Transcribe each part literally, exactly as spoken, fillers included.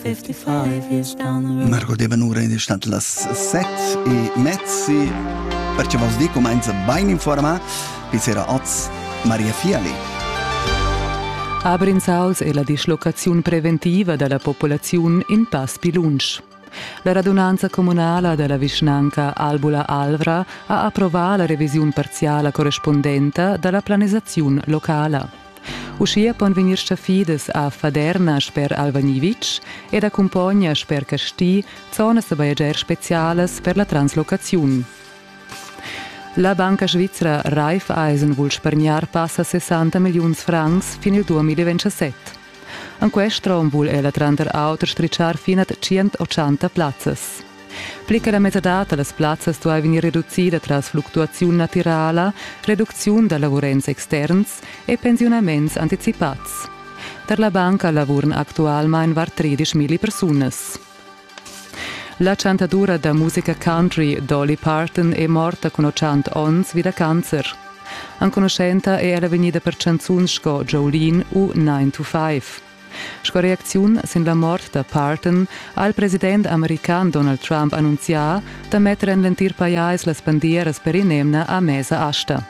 fifty-five years down the road. Marco de Benura è stato las set e mezzi perché vos dico comincia ben informato bisera oz Maria Fiali. Abrinzauls e la dislocazione preventiva della popolazione in Pass Pilunsch. La radunanza comunale della vicinanza Albula Alvra ha approvato la revisione parziale corrispondente della planizzazione locale. Uscia pon venir stafides a Faderna per Alvanivic ed accompagna per Casti zonas de viager speciales per la translocazione. La banca svizzera Raiffeisen vuol spargnar passa sessanta milioni francs fin il duemilaventisette. In questo vuol ella tranter auto stricciar fino a centottanta plazzas. Plica la mezzadata las plazzas tu hai venir riducida tras fluctuazione naturale, riduzione da lavorenza externs e pensionaments anticipats. Per la banca lavoran actualmein var tredicimila personas. La cantadura da musica country Dolly Parton è morta con ottanta anni via cancer. An conoscenta è ella venuta per canzoni sco Jolene u nine to five. Sco reazione sin la morte da Parton al president american Donald Trump annunzia da mettere in lentir pajais las bandieras per inemna a mesa asta.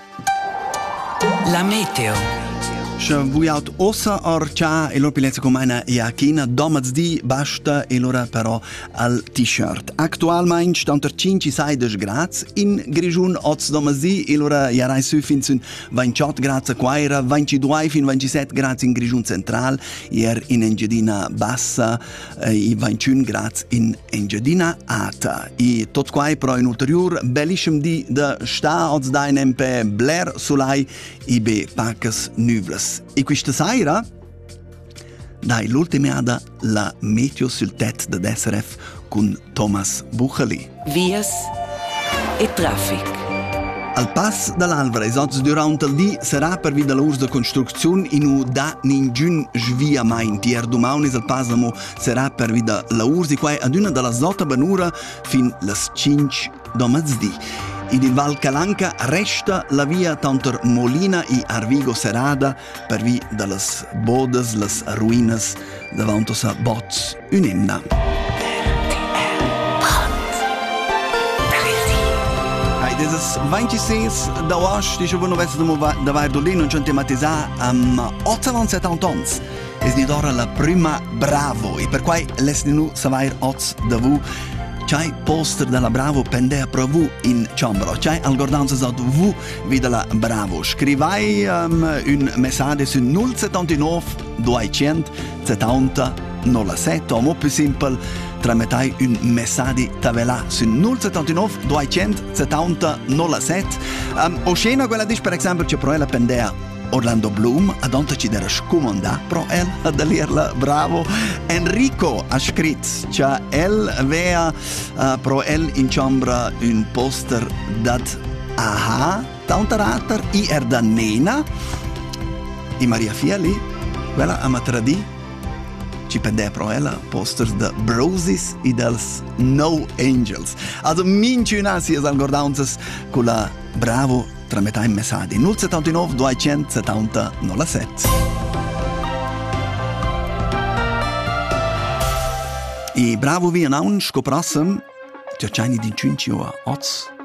La meteo. Še vujaut ossa orcia e lor pilezza come una iachina domaz di basta e lora però al t-shirt. Actualmein stand er cinque sei gradi in Grigiun oz domaz di e lora jarai su fin sun ventotto gradi a Quaira, ventidue fin ventisette gradi in Grigiun central, ier in Engiadina bassa e ventuno gradi in Engiadina alta. E tot quai però in ulterior bellissimo di da sta oz da in empe bler solai e be pacas nuvles. E questa sera dai l'ultimata la meteo sul tet da S R F con Thomas Bucheli. Vias e traffic. Al pass dall'Alvra esatto durante il dì sarà per via della ursa costruzione in u da ningun svia main tier domani al pass mo sarà per via della ursa qua ad una della zotta banura fin las cinque domazdi. In il Val Calanca resta la via tanto Molina e Arvigo Serrada per via delle bodes, le ruinas davanti a Bots Unemna. Hai dieses ventisei da Wasch, die schon noch da war Dolin non c'è tematizza am ottantasette anni. Es ni d'ora la prima Bravo e per quai lesni nu savair oz da vu. C'hai poster della Bravo pendea pro vu in ciambro. C'hai al gordanza zat vu vide la Bravo. Scrivai um, un messaggio su null settantanove duecentosettanta nolla sette o mo più simple trametai un messaggio tavela su null settantanove duecentosettanta nolla sette. Um, o scena quella dice per esempio c'è pro la pendea Orlando Bloom, ad onta ci dera scomanda pro el ad alirla Bravo. Enrico ha scritto che el aveva uh, pro el in ciambra un poster dat aha, tanta rater i er da nena e Maria Fiali, quella a matradì ci pendeva pro ella posters da Broses e dels No Angels. Also minciuna si es al gordanzas con la Bravo trametai messaggi null settantanove duecentosettanta nolla sette. E Bravo vi anaun scoprassem c'è c'hai di cinque oz